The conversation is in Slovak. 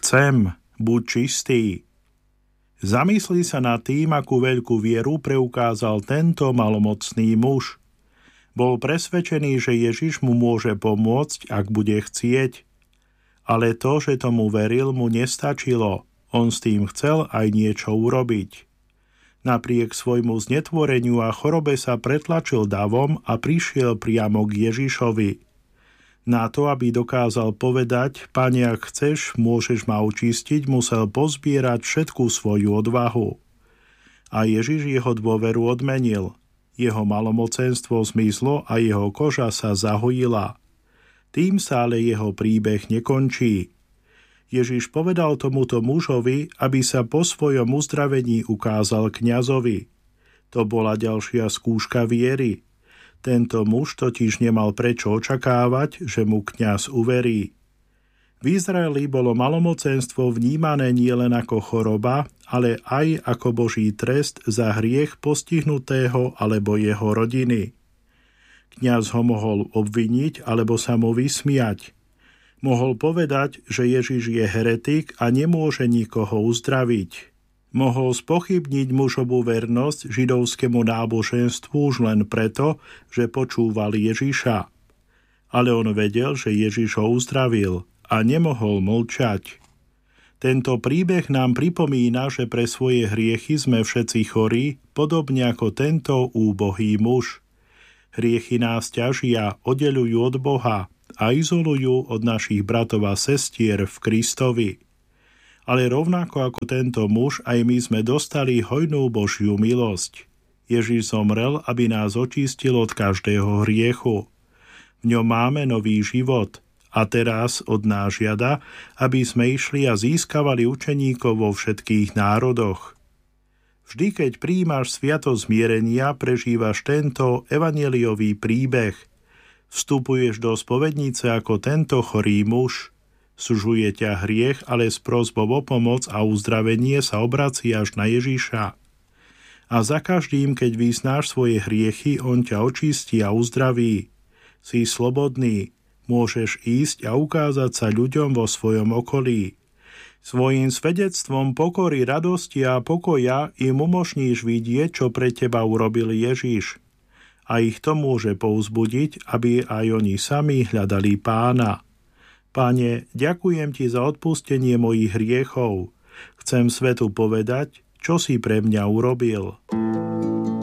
Chcem, buď čistý. Zamysli sa nad tým, akú veľkú vieru preukázal tento malomocný muž. Bol presvedčený, že Ježiš mu môže pomôcť, ak bude chcieť. Ale to, že tomu veril, mu nestačilo. On s tým chcel aj niečo urobiť. Napriek svojmu znetvoreniu a chorobe sa pretlačil davom a prišiel priamo k Ježišovi. Na to, aby dokázal povedať, Pane, ak chceš, môžeš ma očistiť, musel pozbierať všetku svoju odvahu. A Ježiš jeho dôveru odmenil. Jeho malomocenstvo zmizlo a jeho koža sa zahojila. Tým sa ale jeho príbeh nekončí. Ježiš povedal tomuto mužovi, aby sa po svojom uzdravení ukázal kňazovi. To bola ďalšia skúška viery. Tento muž totiž nemal prečo očakávať, že mu kňaz uverí. V Izraeli bolo malomocenstvo vnímané nielen ako choroba, ale aj ako Boží trest za hriech postihnutého alebo jeho rodiny. Kňaz ho mohol obviniť alebo sa mu vysmiať. Mohol povedať, že Ježiš je heretik a nemôže nikoho uzdraviť. Mohol spochybniť mužovú vernosť židovskému náboženstvu už len preto, že počúval Ježiša. Ale on vedel, že Ježiš ho uzdravil a nemohol mlčať. Tento príbeh nám pripomína, že pre svoje hriechy sme všetci chorí, podobne ako tento úbohý muž. Hriechy nás ťažia, oddeľujú od Boha a izolujú od našich bratov a sestier v Kristovi. Ale rovnako ako tento muž, aj my sme dostali hojnú Božiu milosť. Ježiš zomrel, aby nás očistil od každého hriechu. V ňom máme nový život a teraz od nás žiada, aby sme išli a získavali učeníkov vo všetkých národoch. Vždy, keď prijímaš sviatosť zmierenia, prežívaš tento evanjeliový príbeh. Vstupuješ do spovednice ako tento chorý muž. Sužuje ťa hriech, ale s prosbou o pomoc a uzdravenie sa obraciaš na Ježiša. A za každým, keď vyznáš svoje hriechy, on ťa očistí a uzdraví. Si slobodný, môžeš ísť a ukázať sa ľuďom vo svojom okolí. Svojím svedectvom pokory, radosti a pokoja im umožníš vidieť, čo pre teba urobil Ježiš. A ich to môže povzbudiť, aby aj oni sami hľadali Pána. Pane, ďakujem Ti za odpustenie mojich hriechov. Chcem svetu povedať, čo si pre mňa urobil.